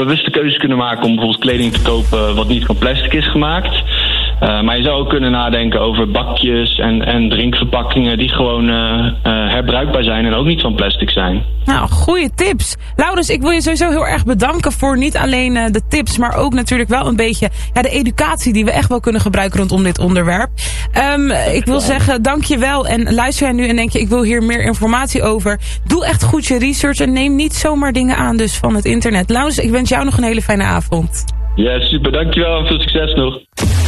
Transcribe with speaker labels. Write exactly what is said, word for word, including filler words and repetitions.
Speaker 1: bewuste keuzes kunnen maken om bijvoorbeeld kleding te kopen wat niet van plastic is gemaakt. Uh, maar je zou ook kunnen nadenken over bakjes en, en drinkverpakkingen die gewoon uh, uh, herbruikbaar zijn en ook niet van plastic zijn.
Speaker 2: Nou, goede tips. Laurens, ik wil je sowieso heel erg bedanken voor niet alleen uh, de tips, maar ook natuurlijk wel een beetje ja, de educatie die we echt wel kunnen gebruiken rondom dit onderwerp. Um, ik wil zeggen, dank je wel. En luister jij nu en denk je, ik wil hier meer informatie over. Doe echt goed je research en neem niet zomaar dingen aan dus van het internet. Laurens, ik wens jou nog een hele fijne avond.
Speaker 1: Ja, super. Dankjewel en veel succes nog.